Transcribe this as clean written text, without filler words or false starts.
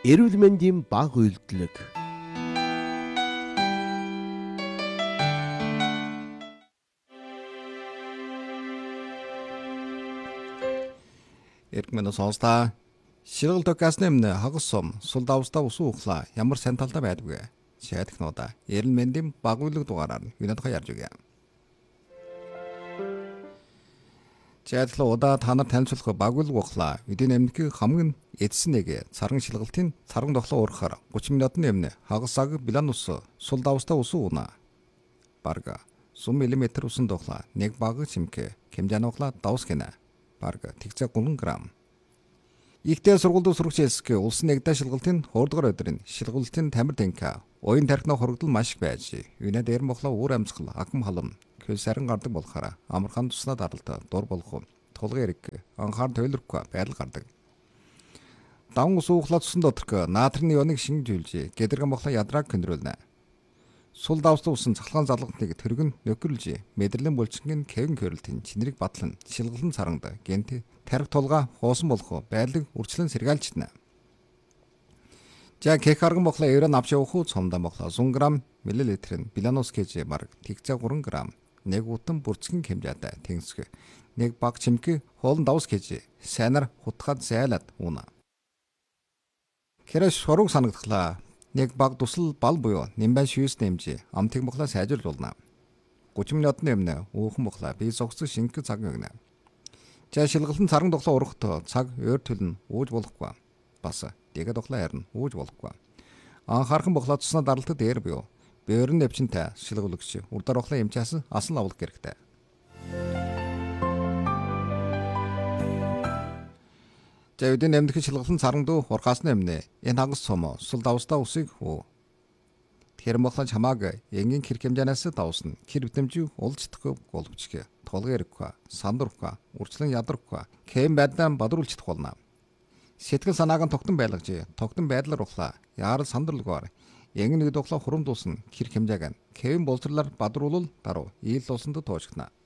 Эрүүл мэндийн бага үйлдэлэг. Эргэмэн сонсдаа шилгэл подкастны өмнө хагас сум сул давстаа усан ухлаа ямар сайн талдаа байдгүй. Шаадхнуудаа эрүүл мэндийн бага үйлдэлэг дугаараар юунадхаа ярьж өгье. Жаадлуудаа та нар танилцуулах бага үйлдэлэг ухлаа. Эдийн эмнэлгийн хамгийн эдсэн нэг царган шилгалтын царган тоглоо уурахаар 30 минутын өмнө хагас цаг Беланус сул давстаа усан уна. Барга 100 мм усан тоглоо нэг баг чимхэ хэмжээний ухлаа давс гинэ. Барга тэгцээ 3 г. Ихтэй сургуульд сурагч эсгэ улсын нэгдэ шилгалтын хоордгор өдрийн шилгалтын тамир тэнхэ уян тархины хорогдол маш их байж. Юунаа дээр мохлоо өөр амьсгал агам халам хөл сарин гардаг болохоор амархан туснаад аралта дур болох тулгын эрэг анхаар тойлорхгүй байдал гардаг. Давн ус уухлаа тусан доторх наатрын ионыг шинжүүлж гэдэргэн мохлоо ядраг контролнэ. Сул давстаа усан цахалгаан залгалтыг төргөн нөхөрлж мэдрэлийн булчингийн кевин кёрлтын чинрийг батлан шилгэлэн царангад гэнт тарих тулгаа хоосон болох байдлыг үрчлэн сэргаалжтна. За кек арган мохлоо еврон авч явах уу цомдоо мохлоо 100 г мл Беланус гэж баг тэгцээ 3 г нэг утан бүрцгэн хэмжээтэй тэнгисг нэг баг чимхэ хоолн давс гэж сайнаар хутгаад зайлаад уна. Хэрэш шурууг санагдлаа. Нэг баг тусал бал буюу нимбан шүүс нэмжи амтыг мохлоо сайжруулна. 30 минутын өмнө уухан мохлоо бие зогсох шингэх цаг өгнө. За шилгэлэн царан тоглоо урахт цаг өөр төлн ууж болохгүй. Бас дэгэ тоглоо харин ууж болохгүй. Анхаархан мохлоо туснаа даралтад дээр буюу бөөрн нэвчэнтэй шилгүүлэгч урдаар охлоо эмчаас асан авах хэрэгтэй. За үдийн эмнэлгийн шилгэлэн царандуу ургаасны өмнө энэ хагас сум сул давстаа усыг хөө. Тэр мохлоо чамааг энгийн хэр хэмжээнээс давсна. Хэр битэмжиг улждах голбчг. Толгой эрэггүй, сандурхгүй, үрчлэн ядрахгүй. Кэм байдлаа бадруулж чадах болно. Сэтгэл санааг нь тогтон байлгаж, тогтон байдлаар ухлаа. Яарал сандралгаар энгэн нэг дуглаа хурам дуусна. Хэр хэмжээг нь кэм болцрлоор бадруулал даруй ийл усанд тоочгна.